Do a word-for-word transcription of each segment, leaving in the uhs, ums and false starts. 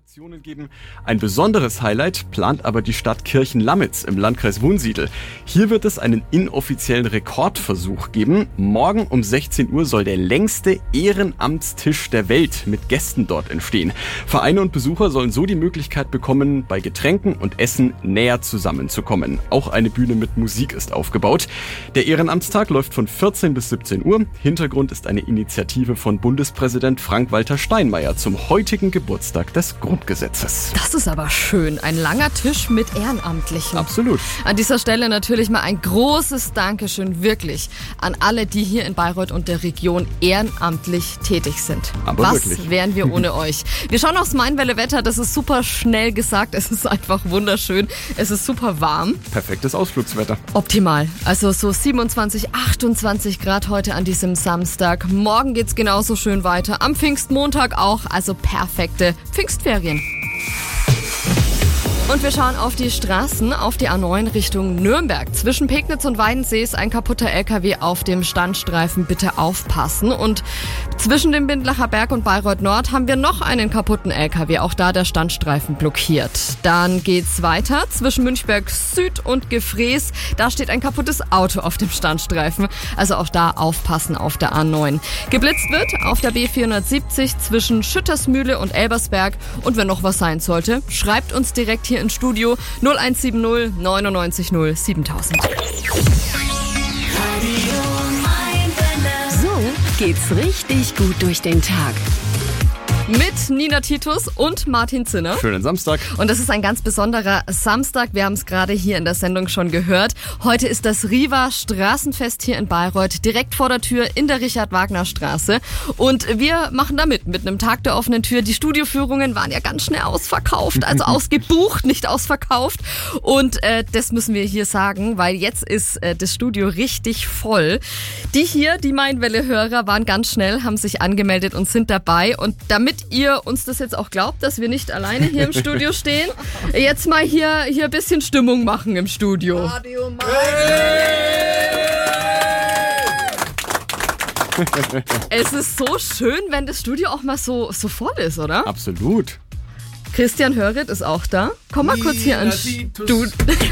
Aktionen geben. Ein besonderes Highlight plant aber die Stadt Kirchen-Lamitz im Landkreis Wunsiedel. Hier wird es einen inoffiziellen Rekordversuch geben. Morgen um sechzehn Uhr soll der längste Ehrenamtstisch der Welt mit Gästen dort entstehen. Vereine und Besucher sollen so die Möglichkeit bekommen, bei Getränken und Essen näher zusammenzukommen. Auch eine Bühne mit Musik ist aufgebaut. Der Ehrenamtstag läuft von vierzehn bis siebzehn Uhr. Hintergrund ist eine Initiative von Bundespräsident Frank-Walter Steinmeier zum heutigen Geburtstag des Grundgesetzes. Das ist aber schön. Ein langer Tisch mit Ehrenamtlichen. Absolut. An dieser Stelle natürlich mal ein großes Dankeschön wirklich an alle, die hier in Bayreuth und der Region ehrenamtlich tätig sind. Aber Was wirklich. wären wir ohne euch? Wir schauen aufs Mainwelle-Wetter. Das ist super schnell gesagt. Es ist einfach wunderschön. Es ist super warm. Perfektes Ausflugswetter. Optimal. Also so siebenundzwanzig, achtundzwanzig Grad heute an diesem Samstag. Morgen geht's genauso schön weiter. Am Pfingstmontag auch. Also perfekte Pfingstferien. Und wir schauen auf die Straßen, auf die A neun Richtung Nürnberg. Zwischen Pegnitz und Weidensee ist ein kaputter L K W auf dem Standstreifen. Bitte aufpassen. Und zwischen dem Bindlacher Berg und Bayreuth Nord haben wir noch einen kaputten L K W. Auch da der Standstreifen blockiert. Dann geht's weiter zwischen Münchberg Süd und Gefrees. Da steht ein kaputtes Auto auf dem Standstreifen. Also auch da aufpassen auf der A neun. Geblitzt wird auf der B vierhundertsiebzig zwischen Schüttersmühle und Elbersberg. Und wenn noch was sein sollte, schreibt uns direkt hier ins Studio null eins sieben null neunundneunzig null siebentausend. So geht's richtig gut durch den Tag. Mit Nina Titus und Martin Zinner. Schönen Samstag. Und das ist ein ganz besonderer Samstag. Wir haben es gerade hier in der Sendung schon gehört. Heute ist das Riva Straßenfest hier in Bayreuth, direkt vor der Tür in der Richard-Wagner-Straße. Und wir machen da mit, mit einem Tag der offenen Tür. Die Studioführungen waren ja ganz schnell ausverkauft, also ausgebucht, nicht ausverkauft. Und äh, das müssen wir hier sagen, weil jetzt ist äh, das Studio richtig voll. Die hier, die Mainwelle-Hörer, waren ganz schnell, haben sich angemeldet und sind dabei. Und damit ihr uns das jetzt auch glaubt, dass wir nicht alleine hier im Studio stehen, jetzt mal hier, hier ein bisschen Stimmung machen im Studio. Radio Es ist so schön, wenn das Studio auch mal so, so voll ist, oder? Absolut. Christian Hörritt ist auch da. Komm mal kurz hier ans Studio.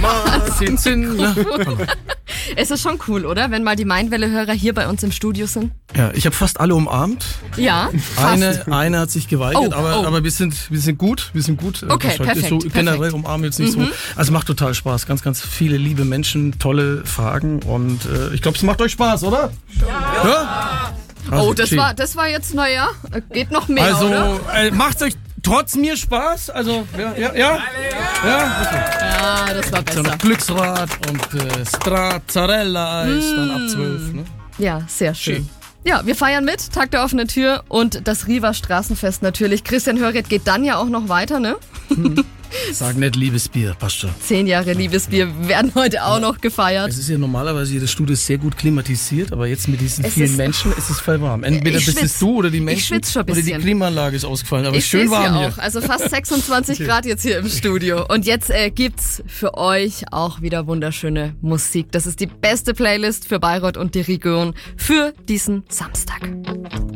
Es ist schon cool, oder? Wenn mal die Mainwelle-Hörer hier bei uns im Studio sind. Ja, ich habe fast alle umarmt. Ja, fast. Eine, eine hat sich geweigert, Oh, aber, oh. aber wir sind, wir sind gut, wir sind gut. Okay, Das perfekt, ist so perfekt. generell umarmen jetzt nicht Mhm. so. Also macht total Spaß, ganz, ganz viele liebe Menschen, tolle Fragen und äh, ich glaube, es macht euch Spaß, oder? Ja. ja? Also, Oh, das schön. war, das war jetzt, naja, geht noch mehr, Also oder? äh, macht's euch trotz mir Spaß? Also ja, ja, ja, ja. Okay. Ja, das war So besser. noch Glücksrad und äh, Stracciatella-Eis dann ab zwölf. Ne? Ja, sehr schön. Schön. Ja, wir feiern mit, Tag der offenen Tür und das Riva Straßenfest natürlich. Christian Hörritt geht dann ja auch noch weiter, ne? Sag nicht Liebesbier, passt schon. Zehn Jahre Liebesbier werden heute auch noch gefeiert. Es ist ja normalerweise, jedes Studio ist sehr gut klimatisiert, aber jetzt mit diesen Es vielen ist- Menschen ist es voll warm. Entweder Ich bist schwitz. es du oder die Ich Menschen schwitz schon ein oder die bisschen. Klimaanlage ist ausgefallen, aber Ich schön seh's warm hier hier. auch. Also fast sechsundzwanzig Grad jetzt hier im Studio. Und jetzt äh, gibt's für euch auch wieder wunderschöne Musik. Das ist die beste Playlist für Bayreuth und die Region für diesen Samstag.